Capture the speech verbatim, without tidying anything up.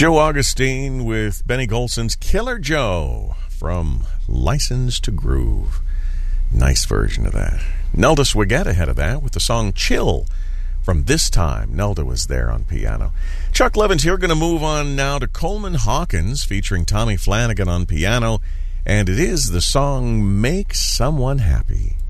Joe Augustine with Benny Golson's Killer Joe from License to Groove. Nice version of that. Nelda Swigert ahead of that with the song Chill from This Time. Nelda was there on piano. Chuck Levins here. Going to move on now to Coleman Hawkins featuring Tommy Flanagan on piano. And it is the song Make Someone Happy.